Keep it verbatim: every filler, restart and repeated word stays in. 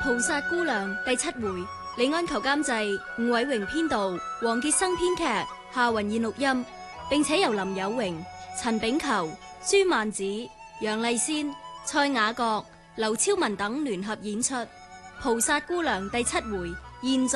菩薩姑娘第七回，李安求監製，吳偉榮編導，黃傑生編劇，夏雲燕錄音，並且由林有榮、陳炳球、朱曼子、楊麗仙、蔡雅閣、劉超文等聯合演出《菩薩姑娘》第七回，現在